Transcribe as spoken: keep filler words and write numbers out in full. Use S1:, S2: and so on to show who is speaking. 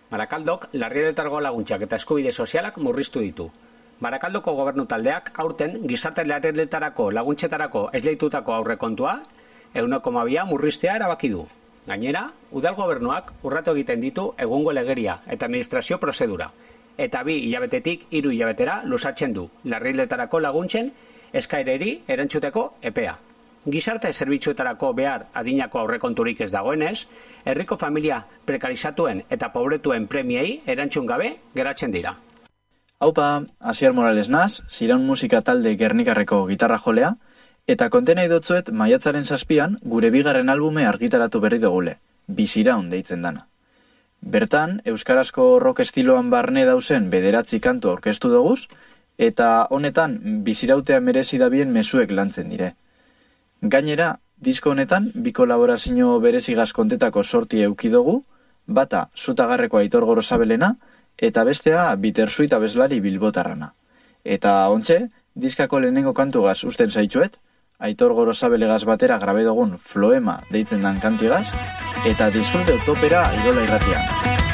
S1: Barakaldok larrialdietako laguntzak eta eskubide sozialak murriztu ditu. Barakaldoko gobernu taldeak aurten gizarte larrialdietarako laguntzetarako esleitutako aurrekontua ehuneko hamabia murriztea erabaki du. Gainera, udal gobernuak urratu egiten ditu egungo legeria eta administrazio prozedura, eta bi hilabetetik hiru hilabetera luzatzen du larrialdietarako laguntzen eskaereri erantzuteko epea. Gizarte zerbitzuetarako behar adinako aurrekonturik ez dagoenez, herriko familia prekarizatuen eta pobretuen premiei erantzun gabe geratzen dira.
S2: Haupa, Asier Morales naz, Ziraun Musika Talde Gernikarreko gitarra jolea, eta konten nahi dotzuet maiatzaren zazpian gure bigarren albume argitaratu berri dugule, Biziraun deitzen dana. Bertan, euskarazko rock estiloan barne dauzen bederatzi kantu aurkeztu doguz, eta honetan bizirautea merezi dabien mezuek lantzen dire. Gainera, disko honetan bi kolaborazio berezigaz kontetako sorti eukidogu, bata Zutagarreko Aitor Gorosabelena eta bestea Bittersuit abeslari bilbotarrana. Eta ontxe, diskako lehenengo kantugaz usten zaitzuet, Aitor Gorosabelegaz batera grabe dugun Floema deitzen dan kantigaz, eta disfrute utopera Irola irratian.